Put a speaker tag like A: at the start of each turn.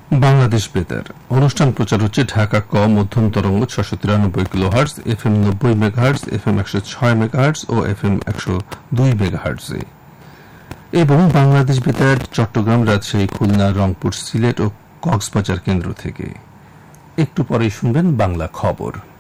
A: বাংলাদেশ বেতার অনুষ্ঠান প্রচার হচ্ছে ঢাকা ক মধ্যম তরঙ্গ ৬৯৩ kilohertz, FM ৯০ megahertz, FM ১০৬ megahertz ও FM ১০২ মেগাহার্টজে, এবং বাংলাদেশ বেতার চট্টগ্রাম, রাজশাহী, খুলনা, রংপুর, সিলেট ও কক্সবাজার কেন্দ্র থেকে। একটু পরেই শুনবেন বাংলা খবর।